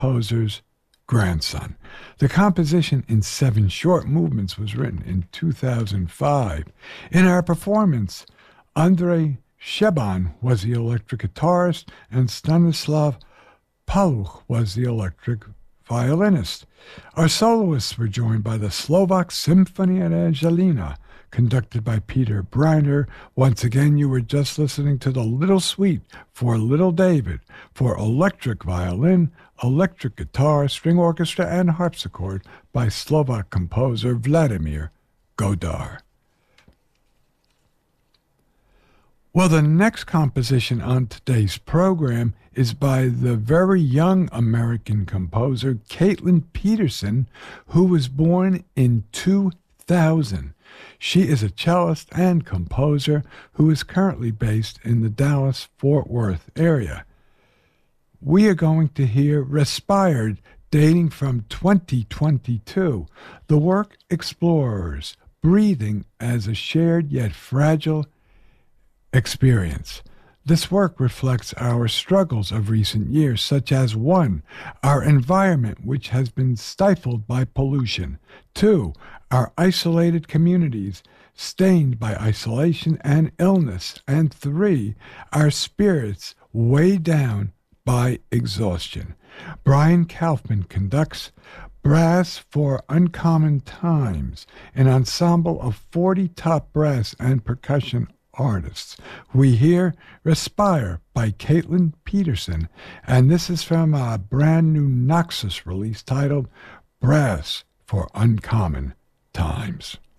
composer's grandson. The composition in 7 short movements was written in 2005. In our performance, Andrei Sheban was the electric guitarist and Stanislav Paluch was the electric violinist. Our soloists were joined by the Slovak Symphony at Angelina, conducted by Peter Briner. Once again, you were just listening to the Little Suite for Little David for electric violin, electric guitar, string orchestra, and harpsichord by Slovak composer Vladimir Godar. Well, the next composition on today's program is by the very young American composer Caitlin Peterson, who was born in 2000. She is a cellist and composer who is currently based in the Dallas-Fort Worth area. We are going to hear Respired, dating from 2022. The work explores breathing as a shared yet fragile experience. This work reflects our struggles of recent years, such as 1, our environment which has been stifled by pollution, 2, our isolated communities stained by isolation and illness, and 3, our spirits weighed down by exhaustion. Brian Kaufman conducts Brass for Uncommon Times, an ensemble of 40 top brass and percussion artists. We hear Respire by Caitlin Peterson, and this is from a brand new Noxus release titled Brass for Uncommon Times.